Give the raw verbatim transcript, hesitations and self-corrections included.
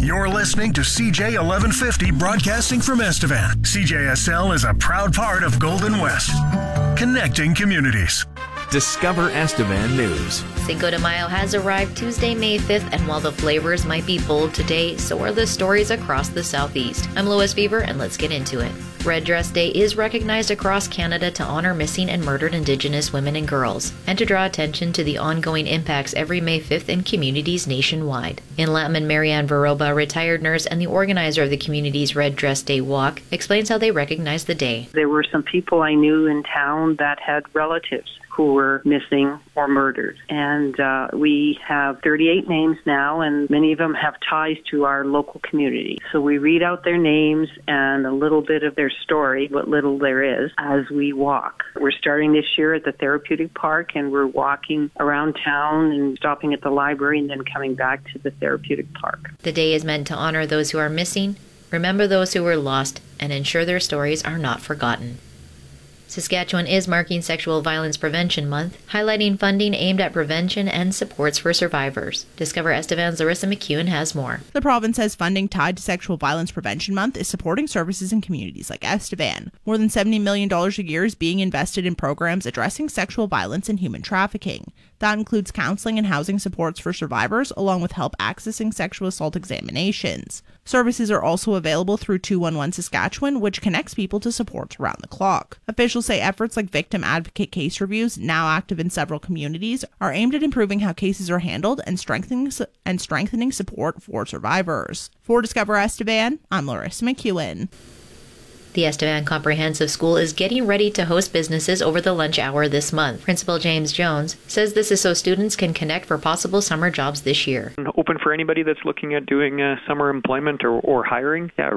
You're listening to C J eleven fifty broadcasting from Estevan. C J S L is a proud part of Golden West, connecting communities. Discover Estevan News. Cinco de Mayo has arrived Tuesday, May fifth, and while the flavors might be bold today, so are the stories across the Southeast. I'm Lois Beaver, and let's get into it. Red Dress Day is recognized across Canada to honor missing and murdered Indigenous women and girls, and to draw attention to the ongoing impacts every May fifth in communities nationwide. In Latman, Marianne Varoba, a retired nurse and the organizer of the community's Red Dress Day walk, explains how they recognize the day. There were some people I knew in town that had relatives who were missing or murdered. And uh, we have thirty-eight names now, and many of them have ties to our local community. So we read out their names and a little bit of their story, what little there is, as we walk. We're starting this year at the Therapeutic Park, and we're walking around town and stopping at the library and then coming back to the Therapeutic Park. The day is meant to honor those who are missing, remember those who were lost, and ensure their stories are not forgotten. Saskatchewan is marking Sexual Violence Prevention Month, highlighting funding aimed at prevention and supports for survivors. Discover Estevan's Larissa McEwen has more. The province says funding tied to Sexual Violence Prevention Month is supporting services in communities like Estevan. More than seventy million dollars a year is being invested in programs addressing sexual violence and human trafficking. That includes counseling and housing supports for survivors, along with help accessing sexual assault examinations. Services are also available through two one one Saskatchewan, which connects people to supports around the clock. Officials say efforts like victim advocate case reviews, now active in several communities, are aimed at improving how cases are handled and strengthening and strengthening support for survivors. For Discover Estevan, I'm Larissa McEwen. The Estevan Comprehensive School is getting ready to host businesses over the lunch hour this month. Principal James Jones says this is so students can connect for possible summer jobs this year. Open for anybody that's looking at doing uh, summer employment or, or hiring. Yeah,